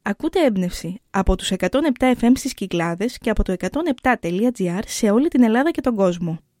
Ακούτε έμπνευση από τους 107 FM στις Κυκλάδες και από το 107.gr σε όλη την Ελλάδα και τον κόσμο.